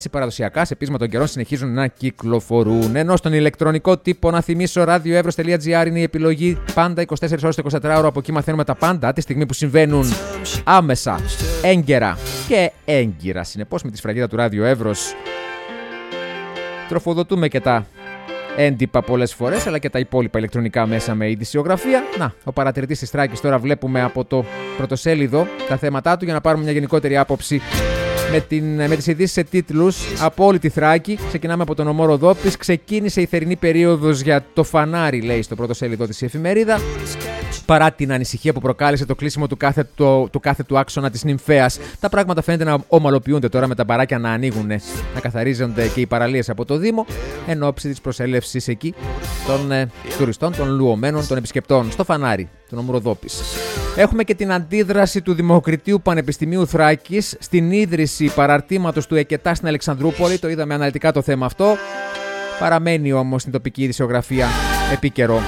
παραδοσιακά σε πείσμα των καιρών συνεχίζουν να κυκλοφορούν. Ενώ στον ηλεκτρονικό τύπο, να θυμίσω, radioevros.gr είναι η επιλογή πάντα 24 ώρες το 24ωρο. Από εκεί μαθαίνουμε τα πάντα τη στιγμή που συμβαίνουν άμεσα, έγκαιρα και έγκυρα. Συνεπώς, με τη σφραγίδα του Radio Evros τροφοδοτούμε και τα έντυπα πολλές φορές, αλλά και τα υπόλοιπα ηλεκτρονικά μέσα με ειδησιογραφία. Να, ο παρατηρητής της Θράκης τώρα βλέπουμε από το πρωτοσέλιδο τα θέματά του για να πάρουμε μια γενικότερη άποψη με τις ειδήσεις σε τίτλους από όλη τη Θράκη. Ξεκινάμε από τον νομό Ροδόπης. Ξεκίνησε η θερινή περίοδος για το φανάρι, λέει στο πρωτοσέλιδο της η εφημερίδα. Παρά την ανησυχία που προκάλεσε το κλείσιμο του κάθετου άξονα της Νυμφέας, τα πράγματα φαίνεται να ομαλοποιούνται τώρα με τα μπαράκια να ανοίγουν, να καθαρίζονται και οι παραλίες από το Δήμο, εν ώψη της προσέλευσης εκεί των τουριστών, των λουωμένων, των επισκεπτών στο φανάρι του νομού Ροδόπης. Έχουμε και την αντίδραση του Δημοκριτείου Πανεπιστημίου Θράκης στην ίδρυση παραρτήματος του ΕΚΕΤΑ στην Αλεξανδρούπολη. Το είδαμε αναλυτικά το θέμα αυτό. Παραμένει όμως στην τοπική ειδησιογραφία επίκαιρο.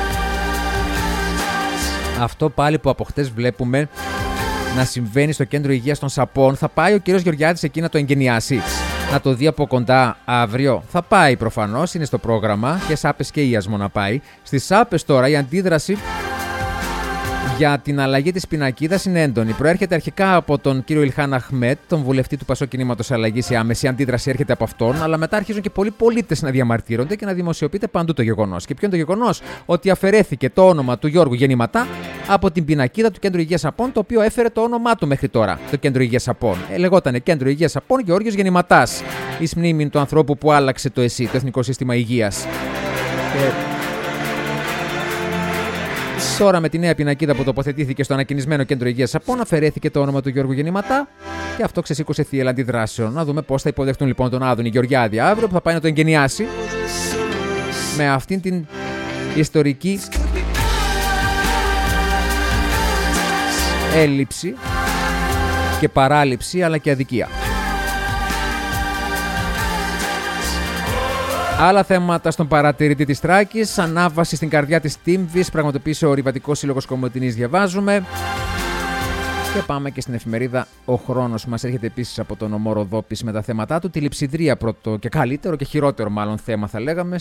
Αυτό πάλι που από χτες βλέπουμε να συμβαίνει στο κέντρο υγείας των Σαπών. Θα πάει ο κύριος Γεωργιάδης εκεί να το εγγενιάσει, να το δει από κοντά αύριο? Θα πάει προφανώς, είναι στο πρόγραμμα, και Σάπες και Ιασμό να πάει. Στις Σάπες τώρα η αντίδραση για την αλλαγή της πινακίδας είναι έντονη. Προέρχεται αρχικά από τον κύριο Ιλχάν Αχμέτ, τον βουλευτή του Πασόκ Κινήματος Αλλαγής. Η άμεση αντίδραση έρχεται από αυτόν, αλλά μετά αρχίζουν και πολλοί πολίτες να διαμαρτύρονται και να δημοσιοποιείται παντού το γεγονός. Και ποιο είναι το γεγονός? Ότι αφαιρέθηκε το όνομα του Γιώργου Γεννηματά από την πινακίδα του Κέντρου Υγείας Σαπών, το οποίο έφερε το όνομά του μέχρι τώρα. Το Κέντρο Υγείας Σαπών. Λεγότανε Κέντρο Υγείας Σαπών Γεώργιος Γεννηματάς. Εις μνήμη του ανθρώπου που άλλαξε το ΕΣΥ, το Εθνικό Σύστημα Υγείας. Τώρα με τη νέα πινακίδα που τοποθετήθηκε στο ανακοινισμένο Κέντρο Υγείας Σαπών αφαιρέθηκε το όνομα του Γιώργου Γεννηματά και αυτό ξεσήκωσε θύελλα αντιδράσεων. Να δούμε πώς θα υποδεχτούν λοιπόν τον Άδωνη Γεωργιάδη αύριο, που θα πάει να τον εγκαινιάσει με αυτήν την ιστορική έλλειψη και παράληψη, αλλά και αδικία. Άλλα θέματα στον παρατηρητή της Θράκης. Ανάβαση στην καρδιά της Τύμβης πραγματοποίησε ο Ορειβατικός Σύλλογος Κομοτηνής, διαβάζουμε. Και πάμε και στην εφημερίδα Ο Χρόνος, που μας έρχεται επίσης από τον νομό Ροδόπης με τα θέματά του. Τη λειψιδρία πρώτο και καλύτερο και χειρότερο μάλλον θέμα θα λέγαμε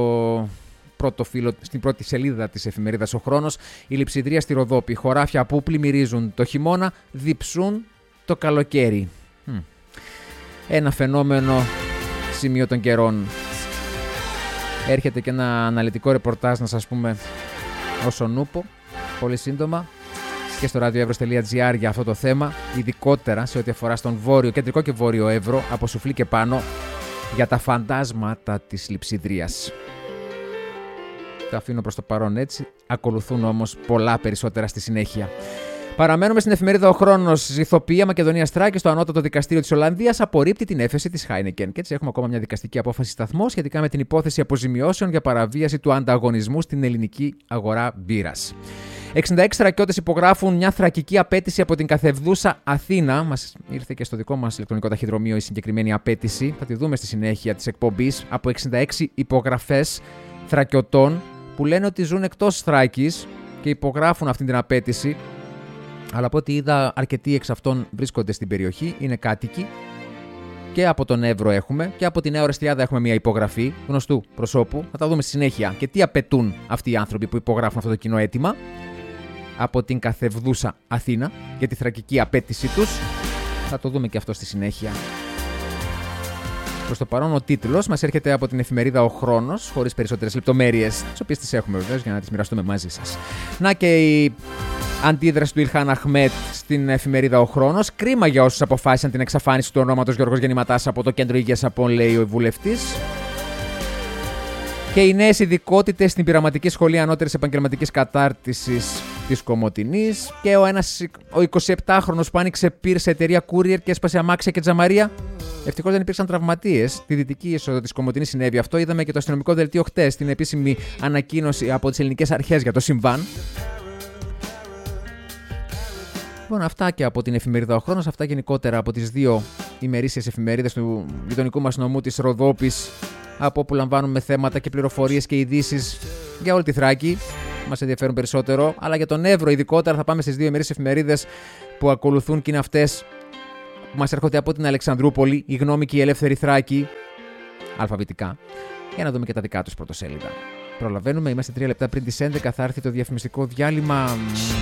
στην πρώτη σελίδα της εφημερίδας Ο Χρόνος. Η λειψιδρία στη Ροδόπη. Χωράφια που πλημμυρίζουν το χειμώνα, διψούν το καλοκαίρι. Ένα φαινόμενο σημείο των καιρών. Έρχεται και ένα αναλυτικό ρεπορτάζ, να σας πούμε, όσο νούπο, πολύ σύντομα, και στο radioevros.gr για αυτό το θέμα, ειδικότερα σε ό,τι αφορά στον βόρειο, κεντρικό και βόρειο Εύρο, από Σουφλή και πάνω, για τα φαντάσματα της λειψιδρίας. Το αφήνω προς το παρόν έτσι, ακολουθούν όμως πολλά περισσότερα στη συνέχεια. Παραμένουμε στην εφημερίδα Ο Χρόνος. Ηθοποιία Μακεδονίας Θράκης, το ανώτατο δικαστήριο της Ολλανδίας απορρίπτει την έφεση της Heineken. Και έτσι έχουμε ακόμα μια δικαστική απόφαση σταθμό σχετικά με την υπόθεση αποζημιώσεων για παραβίαση του ανταγωνισμού στην ελληνική αγορά μπύρας. 66 θρακιώτες υπογράφουν μια θρακική απέτηση από την καθευδούσα Αθήνα. Μας ήρθε και στο δικό μας ηλεκτρονικό ταχυδρομείο η συγκεκριμένη απέτηση. Θα τη δούμε στη συνέχεια της εκπομπής. Από 66 υπογραφές θρακιωτών που λένε ότι ζουν εκτός Θράκης και υπογράφουν αυτή την απέτηση. Αλλά από ό,τι είδα, αρκετοί εξ αυτών βρίσκονται στην περιοχή, είναι κάτοικοι. Και από τον Εύρο έχουμε και από τη Νέα Ορεστιάδα έχουμε μια υπογραφή γνωστού προσώπου. Θα τα δούμε στη συνέχεια και τι απαιτούν αυτοί οι άνθρωποι που υπογράφουν αυτό το κοινό αίτημα από την καθευδούσα Αθήνα για τη θρακική απέτησή τους. Θα το δούμε και αυτό στη συνέχεια. Προς το παρόν, ο τίτλος μας έρχεται από την εφημερίδα Ο Χρόνος, χωρίς περισσότερες λεπτομέρειες, τις οποίες τις έχουμε βεβαίως για να τις μοιραστούμε μαζί σας. Να και η αντίδραση του Ιλχάν Αχμέτ στην εφημερίδα Ο Χρόνος. Κρίμα για όσους αποφάσισαν την εξαφάνιση του ονόματος Γιώργος Γεννηματάς από το Κέντρο Υγείας Σαπών, λέει ο βουλευτής. Και οι νέες ειδικότητες στην πειραματική σχολή ανώτερης επαγγελματικής κατάρτισης της Κομοτηνής. Και ο 27χρονος που άνοιξε πυρ σε εταιρεία courier και έσπασε αμάξια και τζαμαρία. Ευτυχώς δεν υπήρξαν τραυματίες. Στη δυτική είσοδο της Κομοτηνής συνέβη αυτό. Είδαμε και το αστυνομικό δελτίο χτες, την επίσημη ανακοίνωση από τις ελληνικές αρχές για το συμβάν. Λοιπόν, αυτά και από την εφημερίδα Ο Χρόνος, αυτά γενικότερα από τις δύο ημερήσιες εφημερίδες του γειτονικού μας νομού της Ροδόπης, από όπου λαμβάνουμε θέματα και πληροφορίες και ειδήσεις για όλη τη Θράκη. Μας ενδιαφέρουν περισσότερο, αλλά για τον Εύρο ειδικότερα θα πάμε στις δύο ημερήσιες εφημερίδες που ακολουθούν και είναι αυτές που μας έρχονται από την Αλεξανδρούπολη, η Γνώμη και η Ελεύθερη Θράκη, αλφαβητικά, για να δούμε και τα δικά τους πρωτοσέλιδα. Προλαβαίνουμε, είμαστε 3 λεπτά πριν τις 11, θα έρθει το διαφημιστικό διάλειμμα.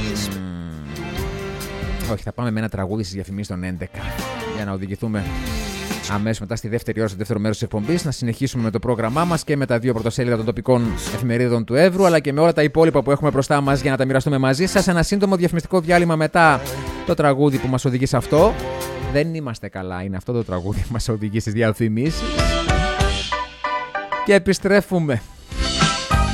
Όχι, θα πάμε με ένα τραγούδι στις διαφημίσεις των 11, για να οδηγηθούμε αμέσως μετά στη δεύτερη ώρα, στο δεύτερο μέρος της εκπομπής, να συνεχίσουμε με το πρόγραμμά μας και με τα 2 πρωτοσέλιδα των τοπικών εφημερίδων του Εύρου, αλλά και με όλα τα υπόλοιπα που έχουμε μπροστά μας για να τα μοιραστούμε μαζί σας. Ένα σύντομο διαφημιστικό διάλειμμα μετά το τραγούδι που μας οδηγεί σε αυτό. Δεν είμαστε καλά, είναι αυτό το τραγούδι που μας οδηγεί στις διαφημίσεις. Και επιστρέφουμε.